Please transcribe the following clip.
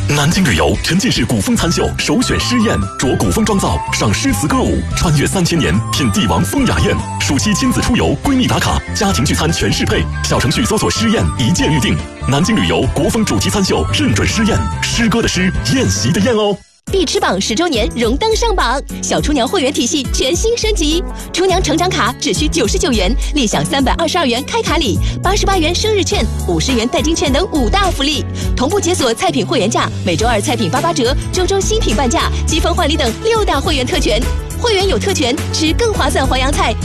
南京旅游沉浸式古风餐秀首选诗宴，着古风妆造，赏诗词歌舞，穿越3000年，品帝王风雅宴。暑期亲子出游，闺蜜打卡，家庭聚餐全适配。小程序搜索诗宴，一键预定。南京旅游国风主题餐秀认准诗宴，诗歌的诗，宴席的宴哦。 必吃榜10周年荣登上榜，小厨娘会员体系全新升级，厨娘成长卡只需99元，立享322元开卡礼、88元生日券、50元代金券等5大福利，同步解锁菜品会员价，每周2菜品88折，周周新品半价，积分换礼等6大会员特权。会员有特权，吃更划算淮扬菜。